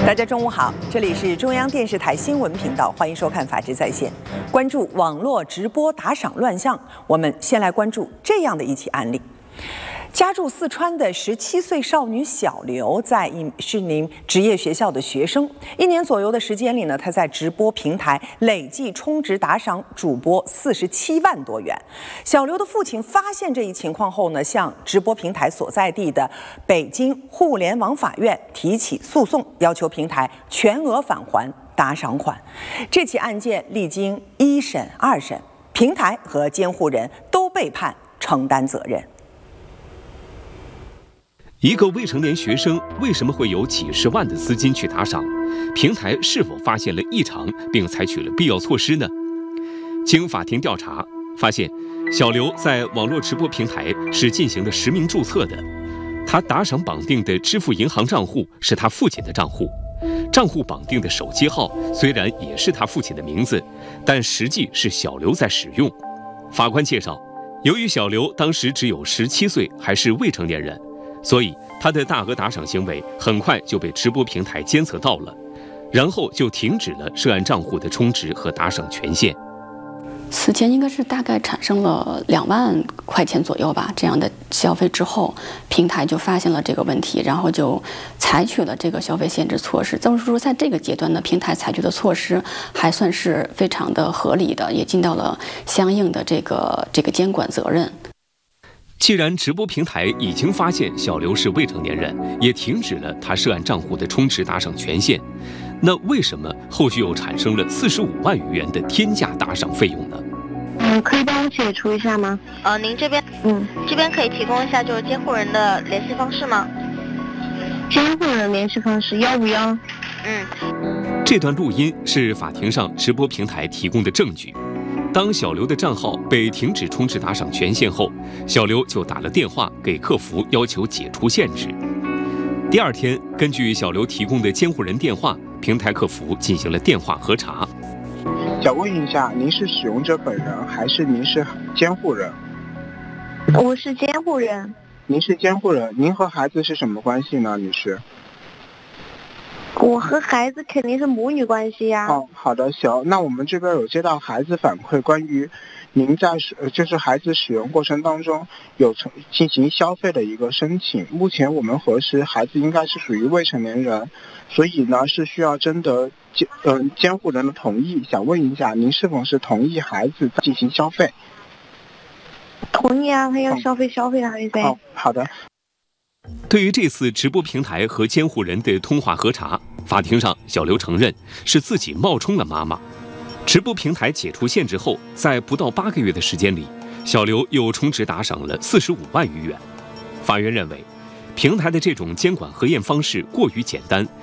大家中午好，这里是中央电视台新闻频道，欢迎收看《法治在线》。关注网络直播打赏乱象，我们先来关注这样的一起案例。家住四川的17岁少女小刘，是一名职业学校的学生。1年左右的时间里呢，她在直播平台累计充值打赏主播47万多元。小刘的父亲发现这一情况后呢，向直播平台所在地的北京互联网法院提起诉讼，要求平台全额返还打赏款。这起案件历经1审、2审，平台和监护人都被判承担责任。 一个未成年学生为什么会有几十万的资金去打赏？平台是否发现了异常，并采取了必要措施呢？经法庭调查发现，小刘在网络直播平台是进行了实名注册的，他打赏绑定的支付银行账户是他父亲的账户，账户绑定的手机号虽然也是他父亲的名字，但实际是小刘在使用。法官介绍，由于小刘当时只有17岁，还是未成年人，所以他的大额打赏行为很快就被直播平台监测到了，然后就停止了涉案账户的充值和打赏权限。 此前应该是大概产生了2万块钱左右吧，这样的消费之后，平台就发现了这个问题，然后就采取了这个消费限制措施。这么说，在这个阶段呢，平台采取的措施还算是非常的合理的，也尽到了相应的这个监管责任。 既然直播平台已经发现小刘是未成年人，也停止了他涉案账户的充值打赏权限，那为什么后续又产生了45万余元的天价打赏费用呢？ 可以帮我解除一下吗？ 您这边这边可以提供一下就是监护人的联系方式吗？ 监护人联系方式151。 这段录音是法庭上直播平台提供的证据。当小刘的账号被停止充值打赏权限后，小刘就打了电话给客服，要求解除限制。第2天，根据小刘提供的监护人电话，平台客服进行了电话核查。 想问一下，您是使用者本人还是您是监护人？ 我是监护人。 您是监护人，您和孩子是什么关系呢，女士？ 我和孩子肯定是母女关系呀。 好的，行。那我们这边有接到孩子反馈，关于您在就是孩子使用过程当中有进行消费的一个申请。目前我们核实孩子应该是属于未成年人，所以呢是需要征得监护人的同意。想问一下，您是否是同意孩子进行消费？ 同意啊，他要消费啊，对不对？ 好的。 对于这次直播平台和监护人的通话核查，法庭上小刘承认是自己冒充了妈妈。直播平台解除限制后，在不到8个月的时间里，小刘又充值打赏了45万余元。法院认为，平台的这种监管核验方式过于简单，